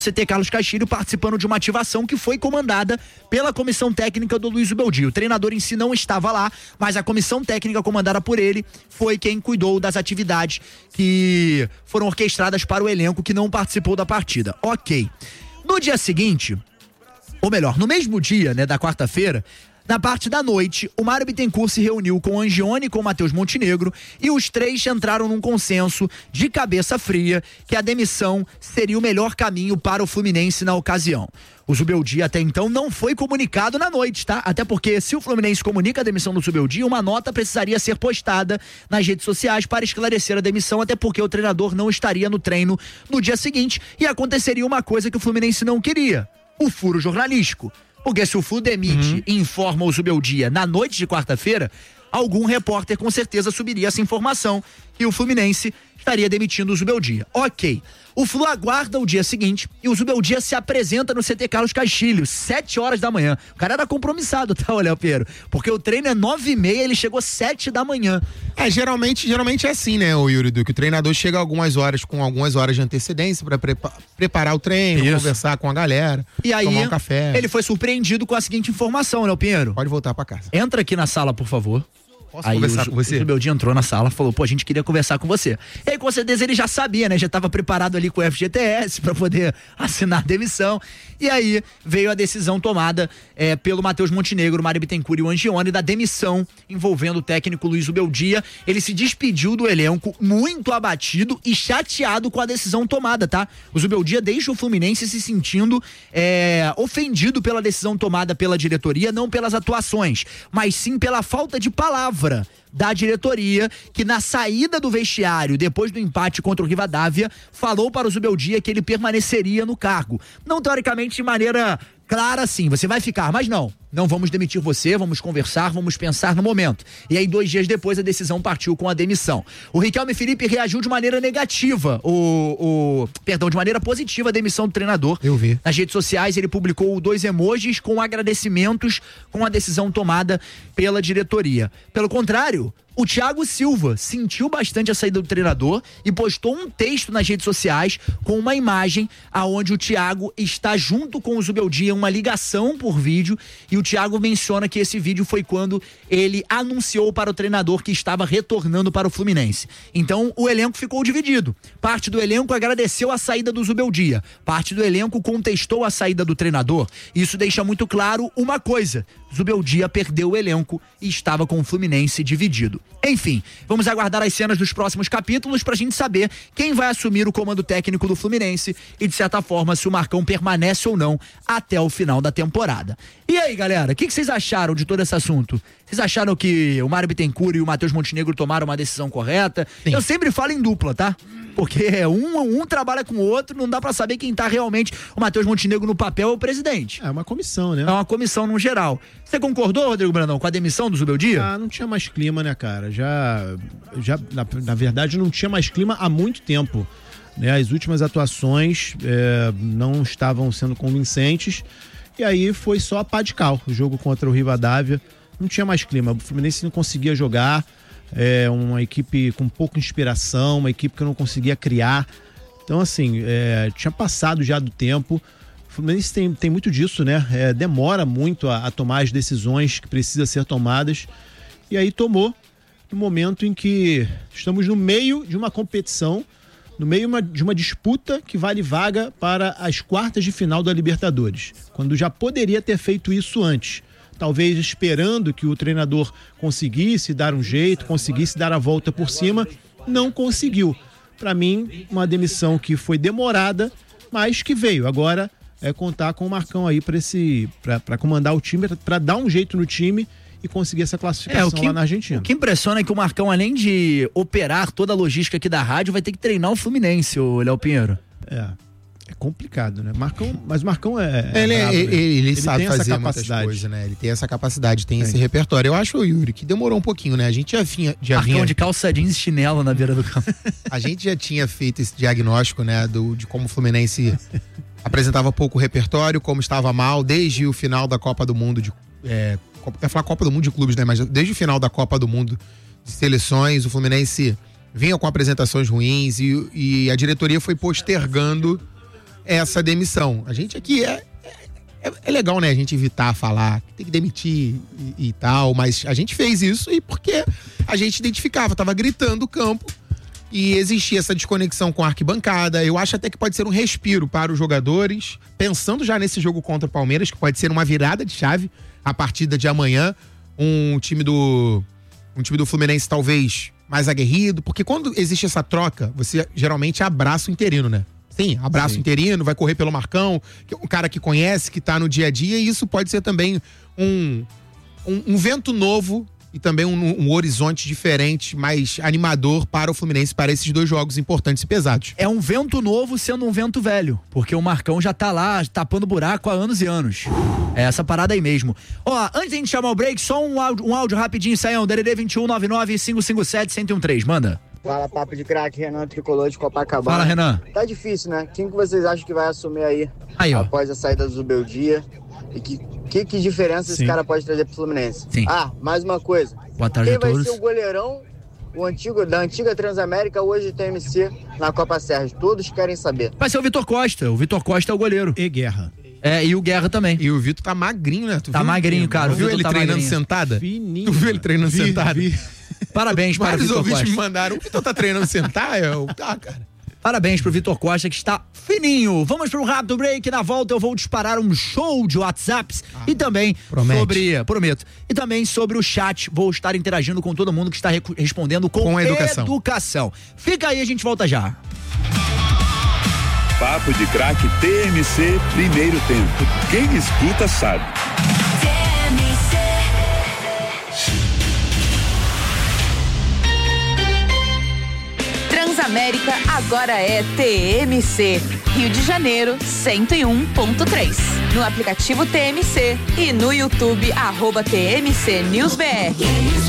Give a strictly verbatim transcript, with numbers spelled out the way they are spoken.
C T Carlos Castilho participando de uma ativação que foi comandada pela comissão técnica do Luiz Ubeldi. O treinador em si não estava lá, mas a comissão técnica comandada por ele foi quem cuidou das atividades que foram orquestradas para o elenco que não participou da partida. Ok. No dia seguinte, ou melhor, no mesmo dia, né, da quarta-feira, na parte da noite, o Mário Bittencourt se reuniu com o Angione e com o Matheus Montenegro e os três entraram num consenso de cabeça fria que a demissão seria o melhor caminho para o Fluminense na ocasião. O Zubeldia até então não foi comunicado na noite, tá? Até porque se o Fluminense comunica a demissão do Zubeldia, uma nota precisaria ser postada nas redes sociais para esclarecer a demissão, até porque o treinador não estaria no treino no dia seguinte e aconteceria uma coisa que o Fluminense não queria: o furo jornalístico. Porque se o Flu demite uhum. e informa o Zubeldia na noite de quarta-feira, algum repórter com certeza subiria essa informação que o Fluminense estaria demitindo o Zubeldia. Ok. O Flu aguarda o dia seguinte e o Zubeldia se apresenta no C T Carlos Castilho, sete horas da manhã. O cara era compromissado, tá, Léo Piero? Porque o treino é nove e meia, ele chegou sete da manhã. É, geralmente, geralmente é assim, né, o Yuri Duque? O treinador chega algumas horas, com algumas horas de antecedência para prepa- preparar o treino, Isso. conversar com a galera, e aí, tomar um café. Ele foi surpreendido com a seguinte informação, Léo Piero. Pode voltar para casa. Entra aqui na sala, por favor. Posso aí conversar o, com você? O Zubeldia entrou na sala, falou, pô, a gente queria conversar com você. E aí, com certeza, ele já sabia, né? Já estava preparado ali com o F G T S para poder assinar a demissão. E aí, veio a decisão tomada é, pelo Matheus Montenegro, Mário Bittencourt e o Angione da demissão envolvendo o técnico Luiz Ubeldia. Ele se despediu do elenco muito abatido e chateado com a decisão tomada, tá? O Zubeldia deixa o Fluminense se sentindo é, ofendido pela decisão tomada pela diretoria, não pelas atuações, mas sim pela falta de palavra da diretoria, que na saída do vestiário, depois do empate contra o Rivadavia, falou para o Zubeldia que ele permaneceria no cargo. Não teoricamente de maneira clara assim, você vai ficar, mas não, não vamos demitir você, vamos conversar, vamos pensar no momento. E aí, dois dias depois, a decisão partiu com a demissão. O Riquelme Felipe reagiu de maneira negativa, o, o perdão, de maneira positiva à demissão do treinador. Eu vi. Nas redes sociais, ele publicou dois emojis com agradecimentos com a decisão tomada pela diretoria. Pelo contrário, o Thiago Silva sentiu bastante a saída do treinador e postou um texto nas redes sociais com uma imagem aonde o Thiago está junto com o Zubeldia, uma ligação por vídeo, e o Thiago menciona que esse vídeo foi quando ele anunciou para o treinador que estava retornando para o Fluminense. Então o elenco ficou dividido. Parte do elenco agradeceu a saída do Zubeldia, parte do elenco contestou a saída do treinador. Isso deixa muito claro uma coisa: Zubeldia perdeu o elenco e estava com o Fluminense dividido. Enfim, vamos aguardar as cenas dos próximos capítulos pra gente saber quem vai assumir o comando técnico do Fluminense e, de certa forma, se o Marcão permanece ou não até o final da temporada. E aí, galera, o que, que vocês acharam de todo esse assunto? Vocês acharam que o Mário Bittencourt e o Matheus Montenegro tomaram uma decisão correta? Sim. Eu sempre falo em dupla, tá? Porque um, um trabalha com o outro, não dá pra saber quem tá realmente. O Matheus Montenegro no papel é o presidente. É uma comissão, né? É uma comissão no geral. Você concordou, Rodrigo Brandão, com a demissão do Zubeldia? Ah, não tinha mais clima, né, cara? Já, já na, na verdade, não tinha mais clima há muito tempo. Né? As últimas atuações é, não estavam sendo convincentes. E aí foi só a pá de cal. O jogo contra o Rivadavia não tinha mais clima. O Fluminense não conseguia jogar. É uma equipe com pouca inspiração, uma equipe que não conseguia criar. Então, assim, é, tinha passado já do tempo. O Fluminense tem, tem muito disso, né? É, demora muito a, a tomar as decisões que precisam ser tomadas. E aí tomou no momento em que estamos no meio de uma competição, no meio uma, de uma disputa que vale vaga para as quartas de final da Libertadores, quando já poderia ter feito isso antes. Talvez esperando que o treinador conseguisse dar um jeito, conseguisse dar a volta por cima, não conseguiu. Para mim, uma demissão que foi demorada, mas que veio. Agora é contar com o Marcão aí para comandar o time, para dar um jeito no time e conseguir essa classificação é, que, lá na Argentina. O que impressiona é que o Marcão, além de operar toda a logística aqui da rádio, vai ter que treinar o Fluminense, o Léo Pinheiro. É. É complicado, né? Marcão, mas o Marcão é. Ele, é bravo, ele, né? ele, ele ele sabe tem fazer essa muitas capacidade. coisas, né? Ele tem essa capacidade, tem, tem esse repertório. Eu acho, Yuri, que demorou um pouquinho, né? A gente já vinha. Já Marcão vinha... de calça jeans e chinelo na beira do campo. A gente já tinha feito esse diagnóstico, né? Do, de como o Fluminense apresentava pouco repertório, como estava mal desde o final da Copa do Mundo de. É, eu ia falar Copa do Mundo de clubes, né? Mas desde o final da Copa do Mundo de seleções, o Fluminense vinha com apresentações ruins e, e a diretoria foi postergando essa demissão. A gente aqui é, é, é legal, né? A gente evitar falar que tem que demitir e, e tal, mas a gente fez isso e porque a gente identificava, tava gritando o campo e existia essa desconexão com a arquibancada. Eu acho até que pode ser um respiro para os jogadores, pensando já nesse jogo contra o Palmeiras, que pode ser uma virada de chave a partida de amanhã. Um time do, um time do Fluminense talvez mais aguerrido, porque quando existe essa troca, você geralmente abraça o interino, né? Sim, abraça Sim. o interino, vai correr pelo Marcão, que é um cara que conhece, que tá no dia a dia, e isso pode ser também um, um, um vento novo e também um, um horizonte diferente, mais animador para o Fluminense, para esses dois jogos importantes e pesados. É um vento novo sendo um vento velho, porque o Marcão já tá lá tapando buraco há anos e anos. É essa parada aí mesmo. Ó, antes de a gente chamar o break, só um áudio, um áudio rapidinho, Saião, D D D vinte e um, nove nove, cinco cinco sete, um zero um três, manda. Fala, papo de craque, Renan Tricolor de Copacabana. Fala, Renan. Tá difícil, né? Quem que vocês acham que vai assumir aí, aí ó. após a saída do Zubeldia? E que, que, que diferença Sim. esse cara pode trazer pro Fluminense? Sim. Ah, mais uma coisa. Boa tarde Quem a todos. vai ser o goleirão o antigo, da antiga Transamérica, hoje T M C, na Copa Sérgio? Todos querem saber. Vai ser o Vitor Costa. O Vitor Costa é o goleiro. E Guerra. É, e o Guerra também. E o Vitor tá magrinho, né? Tu tá viu? magrinho, cara. Tu viu ele tá treinando magrinho. sentada? Fininho. Tu viu ele treinando vi, sentada? Vi. Parabéns para o Vitor Costa. Vários ouvintes me mandaram. O Vitor tá treinando sentar? Eu, tá, cara. Parabéns pro Vitor Costa, que está fininho. Vamos para um rápido break. Na volta eu vou disparar um show de WhatsApps ah, e também promete. sobre, prometo, e também sobre o chat. Vou estar interagindo com todo mundo que está re- respondendo com, com educação. educação. Fica aí, a gente volta já. Papo de craque T M C, primeiro tempo. Quem escuta sabe. Transamérica agora é T M C. Rio de Janeiro, cento e um ponto três. No aplicativo T M C e no YouTube, arroba T M C News B R.